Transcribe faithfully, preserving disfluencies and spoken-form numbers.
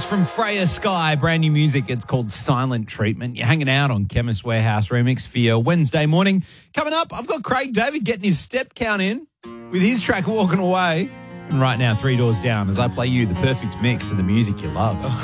from Freya Sky, brand new music. It's called Silent Treatment. You're hanging out on Chemist Warehouse Remix for your Wednesday morning. Coming up, I've got Craig David getting his step count in with his track Walking Away. And right now, three doors down as I play you the perfect mix of the music you love.